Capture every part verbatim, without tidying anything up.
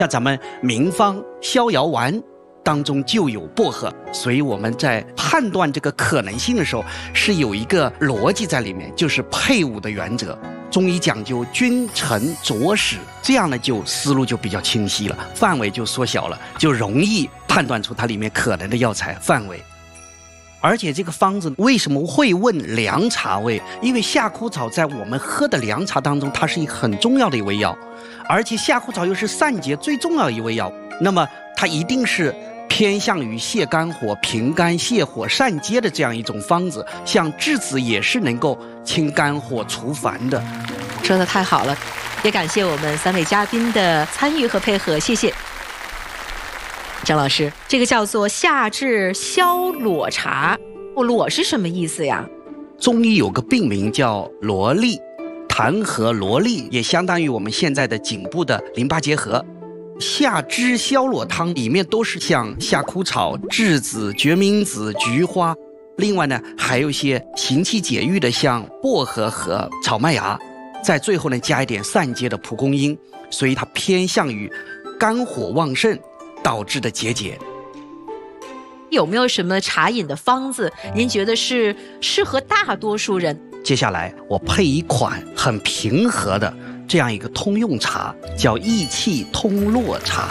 像咱们名方逍遥丸当中就有薄荷，所以我们在判断这个可能性的时候是有一个逻辑在里面，就是配伍的原则。中医讲究君臣佐使，这样呢就思路就比较清晰了，范围就缩小了，就容易判断出它里面可能的药材范围。而且这个方子为什么会问凉茶味？因为夏枯草在我们喝的凉茶当中，它是一个很重要的一味药，而且夏枯草又是散结最重要的一味药，那么它一定是偏向于泻肝火、平肝泻火、散结的这样一种方子。像栀子也是能够清肝火、除烦的。 说得太好了，也感谢我们三位嘉宾的参与和配合，谢谢。张老师，这个叫做夏至消裸茶，裸是什么意思呀？ 中医有个病名叫罗粒，痰和罗粒也相当于我们现在的颈部的淋巴结核。夏至消裸汤里面都是像夏枯草、栀子、决明子、菊花，另外呢还有一些行气解郁的，像薄荷和草麦芽，在最后呢加一点散结的蒲公英，所以它偏向于肝火旺盛导致的结节。 有没有什么茶饮的方子您觉得是适合大多数人？ 接下来我配一款很平和的这样一个通用茶，叫益气通络茶。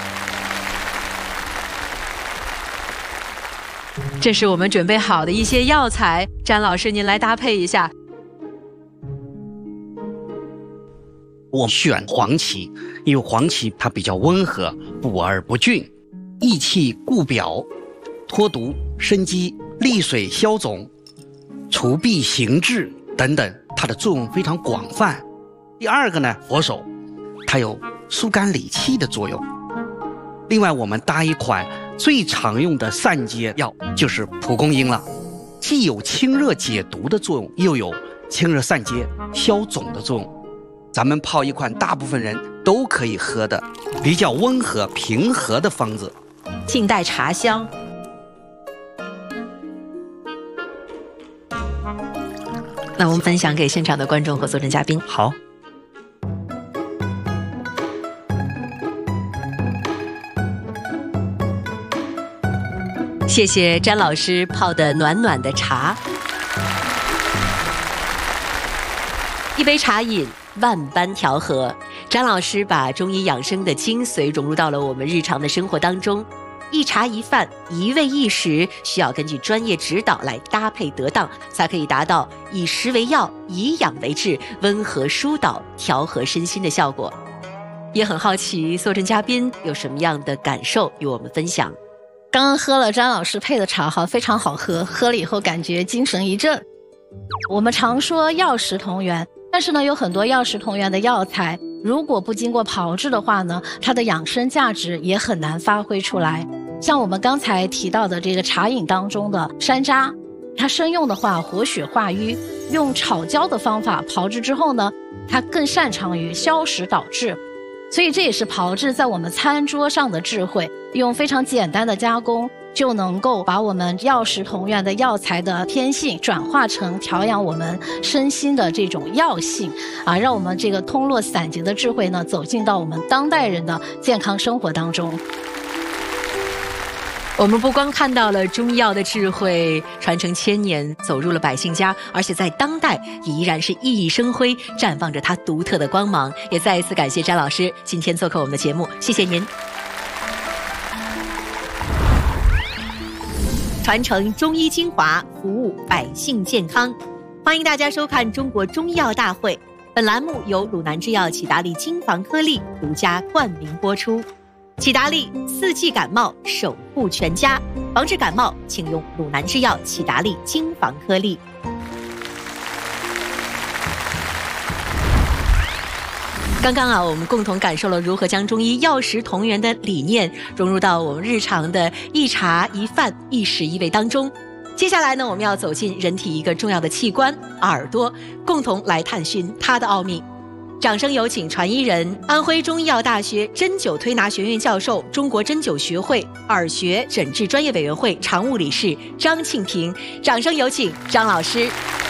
这是我们准备好的一些药材，詹老师您来搭配一下。 我选黄芪，因为黄芪它比较温和，补而不峻，益气固表，脱毒生肌，利水消肿，除痹行滞等等，它的作用非常广泛。第二个呢，佛手，它有疏肝理气的作用。另外我们搭一款最常用的散结药，就是蒲公英了，既有清热解毒的作用，又有清热散结消肿的作用。咱们泡一款大部分人都可以喝的比较温和平和的方子， 静待茶香。那我们分享给现场的观众和坐镇嘉宾。 好， 谢谢詹老师泡的暖暖的茶。一杯茶饮，万般调和。詹老师把中医养生的精髓融入到了我们日常的生活当中。一茶一饭，一味一食，需要根据专业指导来搭配得当，才可以达到以食为药，以养为治，温和疏导、调和身心的效果。也很好奇，坐镇嘉宾有什么样的感受与我们分享？ 刚刚喝了詹老师配的茶哈，非常好喝，喝了以后感觉精神一振。我们常说药食同源，但是呢，有很多药食同源的药材，如果不经过炮制的话呢，它的养生价值也很难发挥出来。像我们刚才提到的这个茶饮当中的山楂，它生用的话活血化瘀，用炒焦的方法炮制之后呢，它更擅长于消食导滞。所以这也是炮制在我们餐桌上的智慧，用非常简单的加工就能够把我们药食同源的药材的天性转化成调养我们身心的这种药性啊，让我们这个通络散结的智慧呢走进到我们当代人的健康生活当中。 我们不光看到了中药的智慧传承千年，走入了百姓家，而且在当代也依然是熠熠生辉，绽放着它独特的光芒。也再一次感谢詹老师今天做客我们的节目，谢谢您。传承中医精华，服务百姓健康，欢迎大家收看中国中医药大会。本栏目由鲁南制药启达利金防颗粒独家冠名播出。启达利四季感冒守护全家，防治感冒请用鲁南制药启达利金防颗粒。刚刚啊，我们共同感受了如何将中医药食同源的理念融入到我们日常的一茶一饭一食一味当中。接下来呢，我们要走进人体一个重要的器官耳朵，共同来探寻它的奥秘。掌声有请传医人、安徽中医药大学针灸推拿学院教授、中国针灸学会耳穴诊治专业委员会常务理事张庆平。掌声有请张老师。